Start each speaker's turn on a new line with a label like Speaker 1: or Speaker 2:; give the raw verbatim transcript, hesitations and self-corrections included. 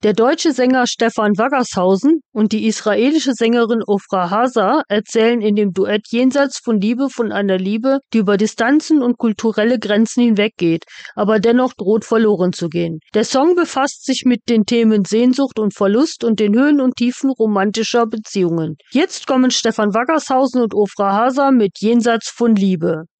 Speaker 1: Der deutsche Sänger Stefan Waggershausen und die israelische Sängerin Ofra Haza erzählen in dem Duett Jenseits von Liebe von einer Liebe, die über Distanzen und kulturelle Grenzen hinweggeht, aber dennoch droht verloren zu gehen. Der Song befasst sich mit den Themen Sehnsucht und Verlust und den Höhen und Tiefen romantischer Beziehungen. Jetzt kommen Stefan Waggershausen und Ofra Haza mit Jenseits von Liebe.